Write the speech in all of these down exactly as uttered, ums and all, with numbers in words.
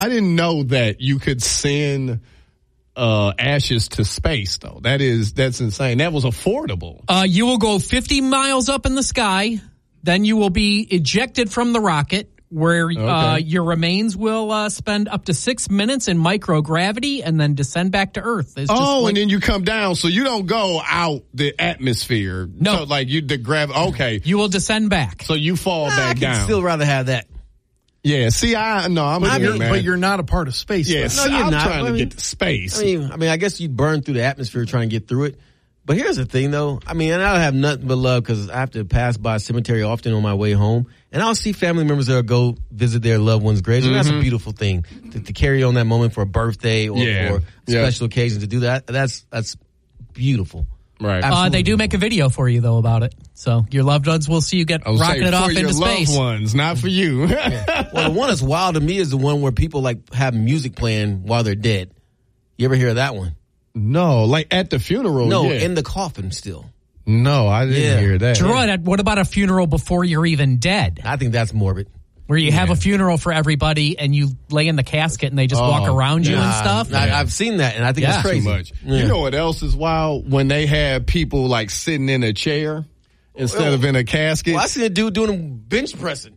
I didn't know that you could send uh, ashes to space, though. That is, that's insane. That was affordable. Uh, you will go fifty miles up in the sky. Then you will be ejected from the rocket, where okay. uh, your remains will uh, spend up to six minutes in microgravity and then descend back to Earth. It's oh, just like, and then you come down, so you don't go out the atmosphere. No. So, like, you, the gravity, okay. You will descend back. So you fall I back could down. still rather have that. Yeah, see, I, no, I'm but, here, you're, man. but you're not a part of space. Yeah, no, you're I'm not. trying I to mean, get to space. I mean, I mean, I guess you burn through the atmosphere trying to get through it. But here's the thing, though. I mean, and I have nothing but love because I have to pass by a cemetery often on my way home, and I'll see family members that will go visit their loved ones' graves. Mm-hmm. And that's a beautiful thing to, to carry on that moment for a birthday or yeah. for yeah. special occasions to do that. That's that's beautiful. Right. Uh, they do make a video for you, though, about it. So your loved ones will see you get rocketed off into space. For your loved ones, not for you. yeah. Well, the one that's wild to me is the one where people like have music playing while they're dead. You ever hear of that one? No, like at the funeral. No, yeah. in the coffin still. No, I didn't yeah. hear that. Gerard, what about a funeral before you're even dead? I think that's morbid. Where you yeah. have a funeral for everybody and you lay in the casket and they just oh, walk around you nah, and stuff? Nah, yeah. I've seen that and I think yeah. it's crazy. Too much. Yeah. You know what else is wild? When they have people like sitting in a chair instead well, of in a casket. Well, I seen a dude doing bench pressing.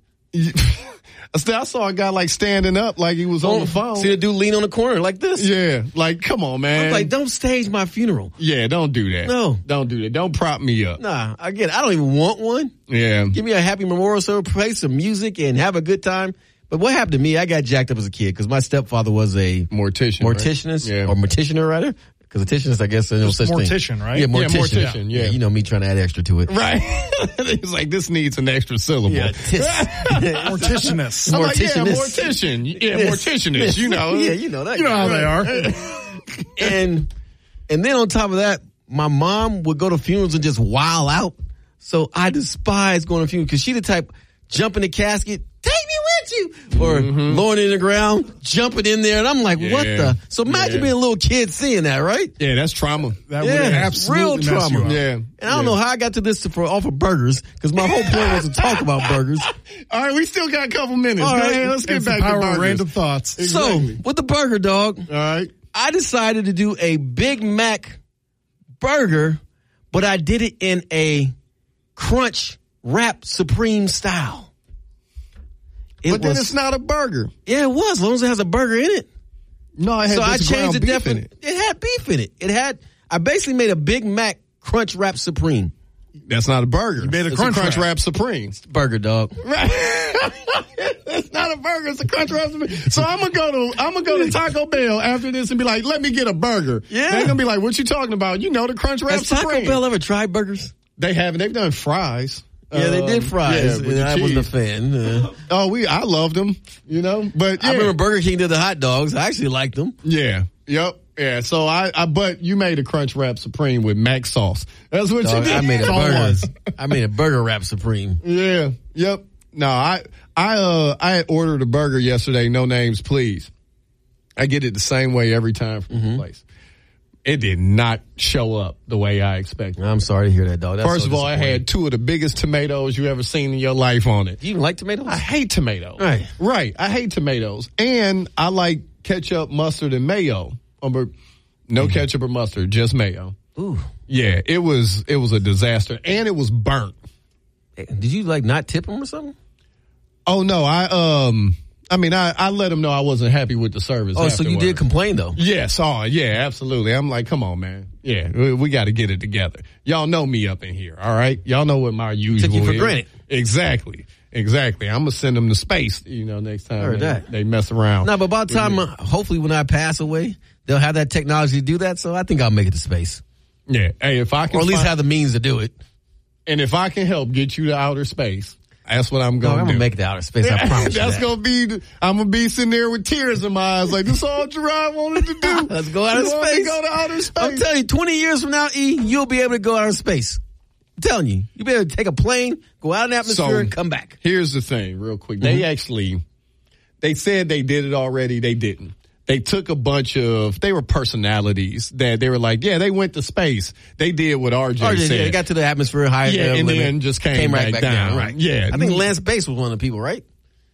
I saw a guy like standing up like he was don't, on the phone. See a dude lean on the corner like this. Yeah, like come on, man. I'm like, don't stage my funeral. Yeah, don't do that. No, don't do that. Don't prop me up. Nah, again, I don't even want one. Yeah, give me a happy memorial service, play some music, and have a good time. But what happened to me? I got jacked up as a kid because my stepfather was a mortician, morticianist, right? yeah. or morticianer rather. Because a morticianist, I guess, there's no such mortician, thing. right? Yeah, mortician. Yeah, mortician, yeah. yeah. You know me trying to add extra to it. Right. He's like, this needs an extra syllable. Yeah, tis- morticianist. I'm like, yeah, mortician. Yeah, morticianist, you know. Yeah, you know that. You know how they are. and, and then on top of that, my mom would go to funerals and just wild out. So I despise going to funerals because she the type, jump in the casket, take me with you, or mm-hmm. lowering in the ground, jumping in there, and I'm like, yeah. what the? So imagine yeah. being a little kid seeing that, right? Yeah, that's trauma. That yeah, would absolutely real trauma. Yeah, and I don't yeah. know how I got to this to, for off of burgers because my whole point was to talk about burgers. All right, we still got a couple minutes. All Go right, ahead, let's get it's back the power to burgers. Of random thoughts. Exactly. So with the burger dog, all right, I decided to do a Big Mac burger, but I did it in a Crunch Wrap Supreme style. It but was, then it's not a burger. Yeah, it was, as long as it has a burger in it. No, it had so I changed the definition. It. it had beef in it. It had. I basically made a Big Mac Crunch Wrap Supreme. That's not a burger. You made a it's Crunch, a crunch wrap. wrap Supreme. It's burger, dog. Right. It's not a burger. It's a Crunch Wrap Supreme. So I'm gonna go to I'm gonna go to Taco Bell after this and be like, let me get a burger. Yeah. They're gonna be like, what you talking about? You know the Crunch Wrap Has Taco Supreme. Bell ever tried burgers? They haven't. They've done fries. Yeah, they did fries. Um, yeah, and I wasn't a fan. Uh, oh, we I loved them, you know. But yeah. I remember Burger King did the hot dogs. I actually liked them. Yeah. Yep. Yeah. So I, I but you made a Crunch Wrap Supreme with Mac sauce. That's what Dog, you did. I made a burger. I made a burger wrap Supreme. Yeah. Yep. No, I I uh I had ordered a burger yesterday. No names, please. I get it the same way every time from mm-hmm. the place. It did not show up the way I expected. I'm sorry to hear that, dog. That's First so of all, I had two of the biggest tomatoes you ever seen in your life on it. You even like tomatoes? I hate tomatoes. Right. Right. I hate tomatoes. And I like ketchup, mustard, and mayo. No mm-hmm. ketchup or mustard, just mayo. Ooh. Yeah, it was it was a disaster. And it was burnt. Did you, like, not tip them or something? Oh, no. I, um... I mean, I, I let them know I wasn't happy with the service. Oh, afterward. So you did complain, though? Yes, oh, yeah, absolutely. I'm like, come on, man. Yeah, we, we got to get it together. Y'all know me up in here, all right? Y'all know what my usual Took you for is. granted. Exactly, exactly. I'm going to send them to space, you know, next time Heard they, that. they mess around. No, but by the time, uh, hopefully when I pass away, they'll have that technology to do that, so I think I'll make it to space. Yeah, hey, if I can Or at least find, have the means to do it. And if I can help get you to outer space, that's what I'm going to no, do. I'm going to make it to outer space. I promise you That's that. going to be, the, I'm going to be sitting there with tears in my eyes like, this is all Gerard wanted to do. Let's go outer space. Go to outer space. I'm telling you, twenty years from now, E, you'll be able to go outer space. I'm telling you. You'll be able to take a plane, go out in the atmosphere, so, and come back. Here's the thing, real quick. Mm-hmm. They actually, they said they did it already. They didn't. They took a bunch of, they were personalities that they were like, yeah, they went to space. They did what R J, R J said. Yeah, they got to the atmosphere high. Yeah, uh, and limit, then just came, came back, right back down. down. Right. Yeah. I think Lance Bass was one of the people, right?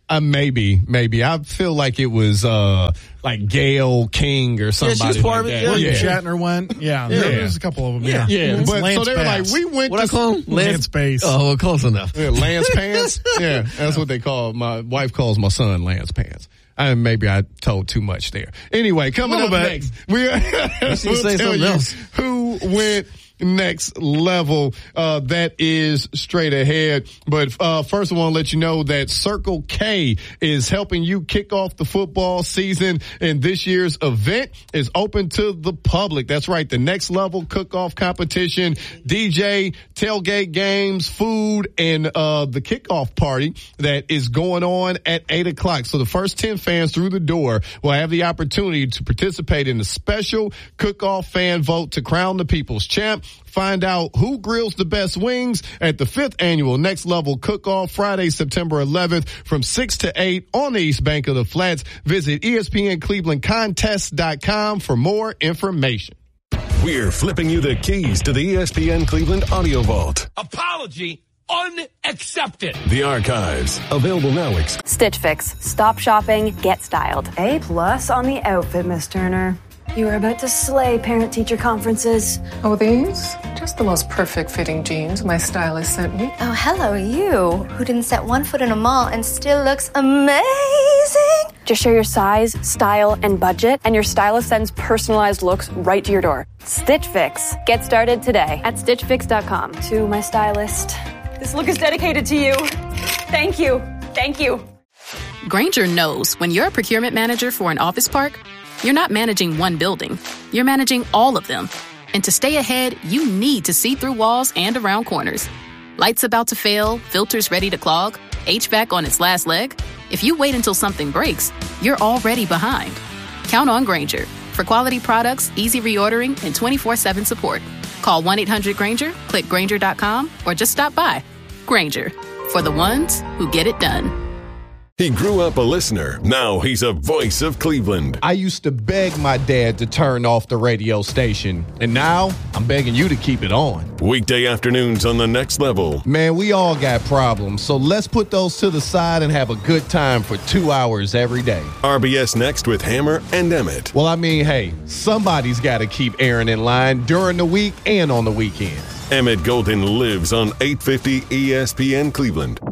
Uh, maybe, maybe. I feel like it was uh, like Gail King or somebody. Yeah, she was part like of it. that. Yeah. Where Shatner went. Yeah, Yeah. there's a couple of them. Yeah, Yeah, It's but Lance so they were Bass. like, we went What to I call him? Lance Bass. Oh, well, close enough. Yeah, Lance Pants. Yeah, that's what they call. My wife calls my son Lance Pants. And maybe I told too much there. Anyway, coming up bit. next, we we'll say tell something you else. who went next level. Uh, that is straight ahead. But uh, first, I want to let you know that Circle K is helping you kick off the football season, and this year's event is open to the public. That's right, the Next Level Cook-Off Competition, D J, tailgate games, food, and uh, the kickoff party that is going on at eight o'clock. So the first ten fans through the door will have the opportunity to participate in the special cook-off fan vote to crown the people's champ. Find out who grills the best wings at the fifth annual Next Level Cook-Off, Friday, September eleventh from six to eight on the East Bank of the Flats. Visit E S P N Cleveland Contest dot com for more information. We're flipping you the keys to the E S P N Cleveland Audio Vault. Apology unaccepted. The archives, available now. Ex- Stitch Fix. Stop shopping, get styled. A plus on the outfit, Miss Turner. You are about to slay parent-teacher conferences. Oh, these? Just the most perfect fitting jeans my stylist sent me. Oh, hello, you, who didn't set one foot in a mall and still looks amazing. Just share your size, style, and budget, and your stylist sends personalized looks right to your door. Stitch Fix. Get started today at stitch fix dot com. To my stylist, this look is dedicated to you. Thank you. Thank you. Grainger knows when you're a procurement manager for an office park, you're not managing one building. You're managing all of them. And to stay ahead, you need to see through walls and around corners. Lights about to fail, filters ready to clog, H V A C on its last leg. If you wait until something breaks, you're already behind. Count on Grainger for quality products, easy reordering, and twenty-four seven support. Call one eight hundred Grainger, click Grainger dot com, or just stop by. Grainger, for the ones who get it done. He grew up a listener. Now he's a voice of Cleveland. I used to beg my dad to turn off the radio station, and now I'm begging you to keep it on. Weekday afternoons on The Next Level. Man, we all got problems, so let's put those to the side and have a good time for two hours every day. R B S Next with Hammer and Emmett. Well, I mean, hey, somebody's got to keep Aaron in line during the week and on the weekends. Emmett Golden lives on eight fifty E S P N Cleveland.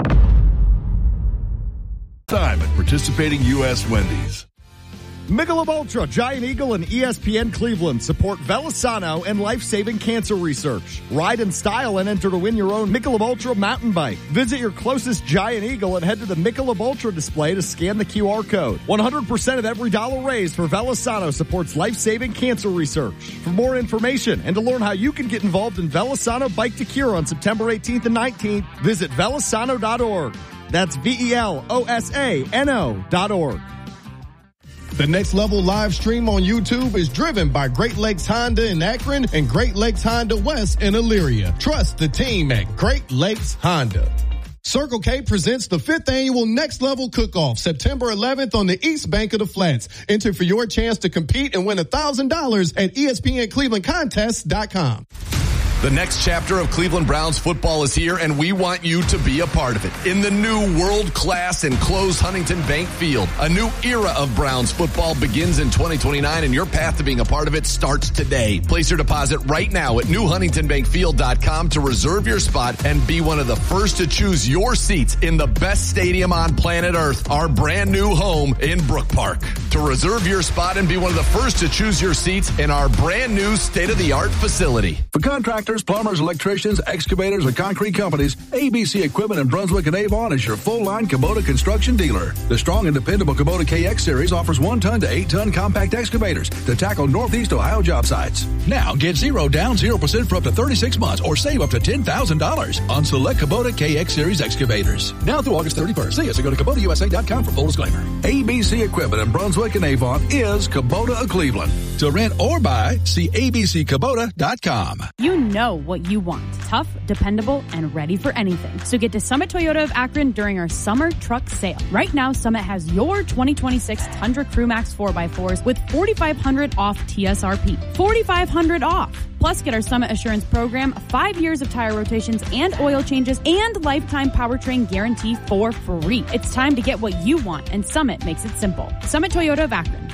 Time at participating U S Wendy's. Michelob Ultra, Giant Eagle, and E S P N Cleveland support Velisano and life-saving cancer research. Ride in style and enter to win your own Michelob Ultra mountain bike. Visit your closest Giant Eagle and head to the Michelob Ultra display to scan the Q R code. one hundred percent of every dollar raised for Velisano supports life-saving cancer research. For more information and to learn how you can get involved in Velisano Bike to Cure on September eighteenth and nineteenth, visit velisano dot org. That's V E L O S A N O dot org. The Next Level live stream on YouTube is driven by Great Lakes Honda in Akron and Great Lakes Honda West in Elyria. Trust the team at Great Lakes Honda. Circle K presents the fifth annual Next Level Cook-Off, September eleventh on the East Bank of the Flats. Enter for your chance to compete and win one thousand dollars at E S P N Cleveland Contest dot com. The next chapter of Cleveland Browns football is here, and we want you to be a part of it. In the new world-class enclosed Huntington Bank Field, a new era of Browns football begins in twenty twenty-nine, and your path to being a part of it starts today. Place your deposit right now at new huntington bank field dot com to reserve your spot and be one of the first to choose your seats in the best stadium on planet Earth, our brand new home in Brook Park. To reserve your spot and be one of the first to choose your seats in our brand new state-of-the-art facility. For contractors, plumbers, electricians, excavators, and concrete companies, A B C Equipment in Brunswick and Avon is your full-line Kubota construction dealer. The strong and dependable Kubota K X Series offers one-ton to eight-ton compact excavators to tackle Northeast Ohio job sites. Now get zero down, zero percent for up to thirty-six months or save up to ten thousand dollars on select Kubota K X Series excavators. Now through August thirty-first. See us and go to Kubota U S A dot com for full disclaimer. A B C Equipment in Brunswick and Avon is Kubota of Cleveland. To rent or buy, see A B C Kubota dot com. You know know what you want. Tough, dependable, and ready for anything. So get to Summit Toyota of Akron during our summer truck sale. Right now, Summit has your twenty twenty-six Tundra Crew Max four by fours with forty-five hundred dollars off T S R P. forty-five hundred dollars off. Plus, get our Summit Assurance program, five years of tire rotations and oil changes, and lifetime powertrain guarantee for free. It's time to get what you want, and Summit makes it simple. Summit Toyota of Akron.